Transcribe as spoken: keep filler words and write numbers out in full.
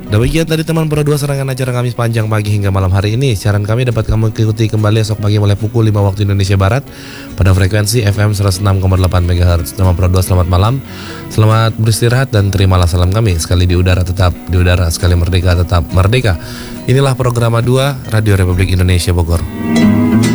Demikian tadi teman Pro dua serangan acara Kamis panjang pagi hingga malam hari ini. Siaran kami dapat kamu ikuti kembali esok pagi mulai pukul lima waktu Indonesia Barat pada frekuensi F M seratus enam koma delapan megahertz. Teman Pro dua selamat malam, selamat beristirahat dan terimalah salam kami. Sekali di udara tetap di udara, sekali merdeka tetap merdeka. Inilah program dua Radio Republik Indonesia Bogor.